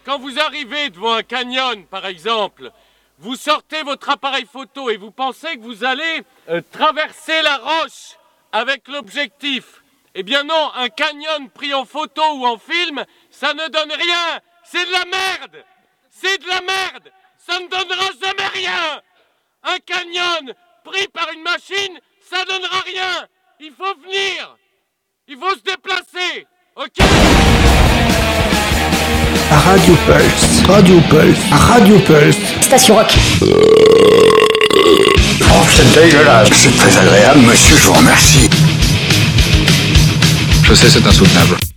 quand vous arrivez devant un canyon, par exemple, vous sortez votre appareil photo et vous pensez que vous allez traverser la roche avec l'objectif. Eh bien non, un canyon pris en photo ou en film, ça ne donne rien. C'est de la merde. C'est de la merde. Ça ne donnera jamais rien. Un canyon pris par une machine, ça donnera rien. Il faut venir. Il faut se déplacer. Ok ? Radio Pulse, Radio Pulse, Radio Pulse. Station Rock. Oh, c'est dégueulasse. C'est très agréable, monsieur, je vous remercie. Je sais, c'est insoutenable.